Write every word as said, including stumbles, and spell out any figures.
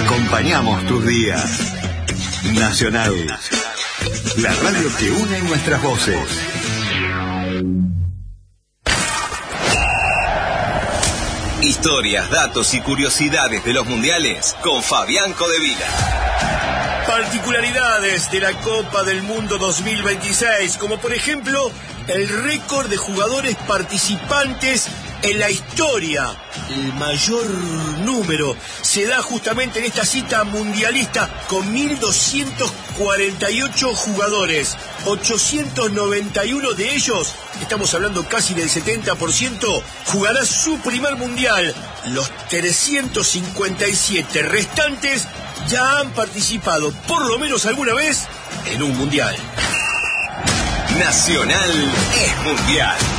Acompañamos tus días. Nacional, la radio que une nuestras voces. Historias, datos y curiosidades de los mundiales con Fabián Codevila. Particularidades de la Copa del Mundo dos mil veintiséis, como por ejemplo el récord de jugadores participantes en la historia. El mayor número se da justamente en esta cita mundialista con mil doscientos cuarenta y ocho jugadores. ochocientos noventa y uno de ellos, estamos hablando casi del setenta por ciento, jugará su primer mundial. Los trescientos cincuenta y siete restantes ya han participado por lo menos alguna vez en un mundial. Nacional es mundial.